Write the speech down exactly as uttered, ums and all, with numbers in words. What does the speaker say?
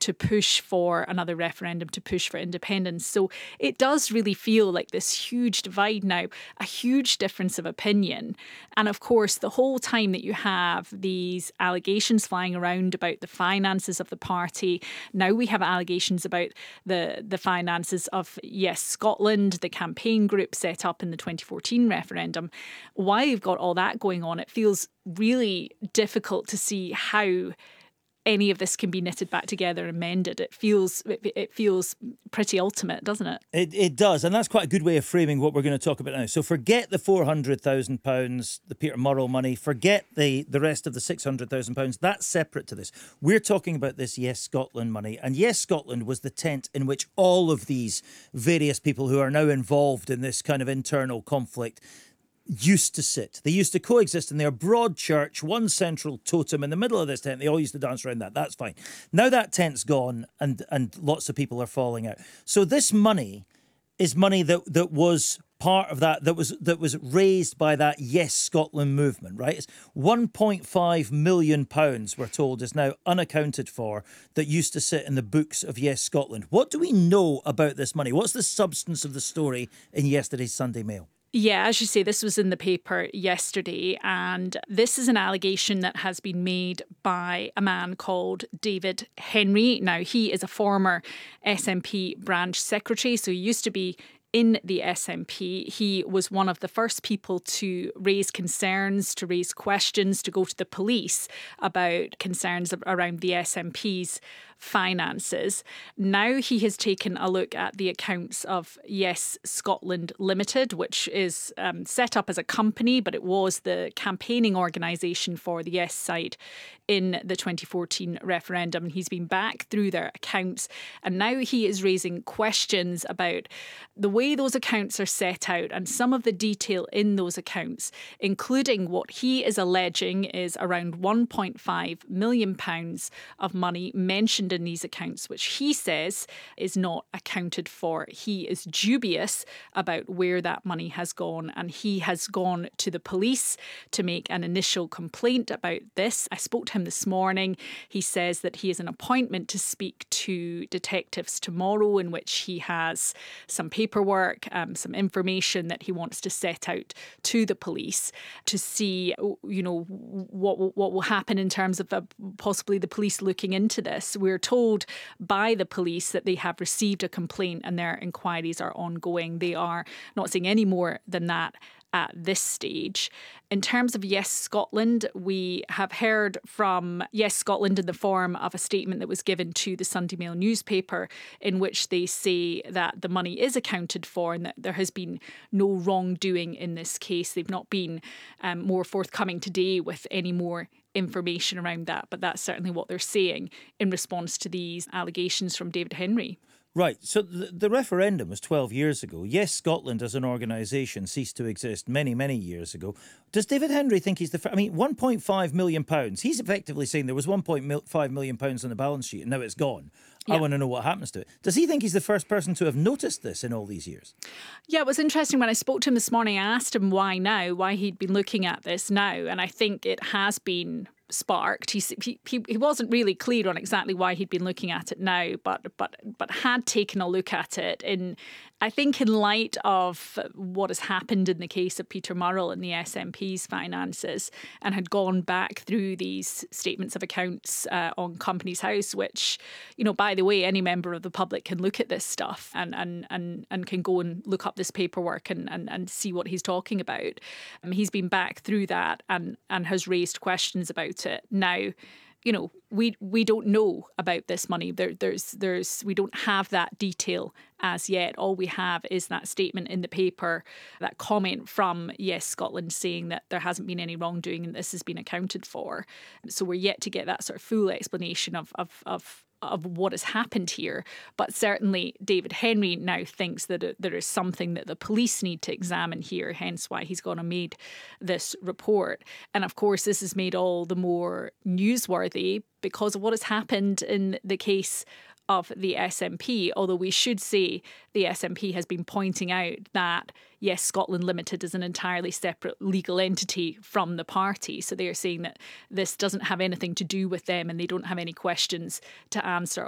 to push for another referendum, to push for independence. So it does really feel like this huge divide now, a huge difference of opinion. And of course, the whole time that you have these allegations flying around about the finances of the party, now we have allegations about the, the finances of Yes Scotland, the campaign group set up in the twenty fourteen referendum. While you've got all that going on, it feels really difficult to see how any of this can be knitted back together and mended. It feels it, it feels pretty ultimate, doesn't it? It it does, and that's quite a good way of framing what we're going to talk about now. So forget the four hundred thousand pounds, the Peter Murrell money, forget the, the rest of the six hundred thousand pounds. That's separate to this. We're talking about this Yes Scotland money, and Yes Scotland was the tent in which all of these various people who are now involved in this kind of internal conflict used to sit. They used to coexist in their broad church, one central totem in the middle of this tent. They all used to dance around that. That's fine. Now that tent's gone and and lots of people are falling out. So this money is money that that was part of that, that was that was raised by that Yes Scotland movement, right? It's one point five million pounds, we're told, is now unaccounted for, that used to sit in the books of Yes Scotland. What do we know about this money? What's the substance of the story in yesterday's Sunday Mail? Yeah, as you say, this was in the paper yesterday, and this is an allegation that has been made by a man called David Henry. Now, he is a former S N P branch secretary, so he used to be in the S N P. He was one of the first people to raise concerns, to raise questions, to go to the police about concerns around the S N P's finances. Now he has taken a look at the accounts of Yes Scotland Limited, which is um, set up as a company, but it was the campaigning organisation for the Yes side in the twenty fourteen referendum. And he's been back through their accounts, and now he is raising questions about the way those accounts are set out and some of the detail in those accounts, including what he is alleging is around one point five million pounds of money mentioned in these accounts, which he says is not accounted for. He is dubious about where that money has gone, and he has gone to the police to make an initial complaint about this. I spoke to him this morning. He says that he has an appointment to speak to detectives tomorrow, in which he has some paperwork, um, some information that he wants to set out to the police to see, you know, what what will happen in terms of uh, possibly the police looking into this. We're told by the police that they have received a complaint and their inquiries are ongoing. They are not saying any more than that at this stage. In terms of Yes Scotland, we have heard from Yes Scotland in the form of a statement that was given to the Sunday Mail newspaper, in which they say that the money is accounted for and that there has been no wrongdoing in this case. They've not been um, more forthcoming today with any more information around that, but that's certainly what they're saying in response to these allegations from David Henry. Right, so the, the referendum was twelve years ago. Yes Scotland as an organisation ceased to exist many, many years ago. Does David Henry think he's the first? I mean, one point five million pounds. He's effectively saying there was one point five million pounds on the balance sheet and now it's gone. Yeah. I want to know what happens to it. Does he think he's the first person to have noticed this in all these years? Yeah, it was interesting when I spoke to him this morning. I asked him why now, why he'd been looking at this now. And I think it has been sparked. He, he he wasn't really clear on exactly why he'd been looking at it now, but but but had taken a look at it in, I think, in light of what has happened in the case of Peter Murrell and the S N P's finances, and had gone back through these statements of accounts uh, on Companies House, which, you know, by the way, any member of the public can look at this stuff and and and, and can go and look up this paperwork and, and, and see what he's talking about. Um, he's been back through that and, and has raised questions about it. Now, you know, we we don't know about this money. There, there's there's we don't have that detail as yet. All we have is that statement in the paper, that comment from Yes Scotland saying that there hasn't been any wrongdoing and this has been accounted for. So we're yet to get that sort of full explanation of of of. of what has happened here. But certainly David Henry now thinks that it, there is something that the police need to examine here, hence why he's gone and made this report. And of course, this is made all the more newsworthy because of what has happened in the case of the S N P, although we should say the S N P has been pointing out that Yes Scotland Limited is an entirely separate legal entity from the party. So they are saying that this doesn't have anything to do with them and they don't have any questions to answer